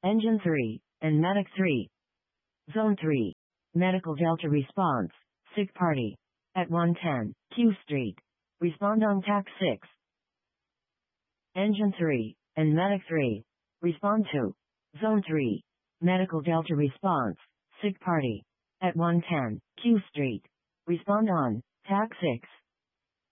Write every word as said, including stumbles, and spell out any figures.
Engine three, and Medic three. Zone three. Medical Delta response. Sick party. At one ten, Q Street. Respond on T A C six. Engine three, and Medic three. Respond to. Zone three. Medical Delta response. Sick party. At one ten, Q Street. Respond on T A C six.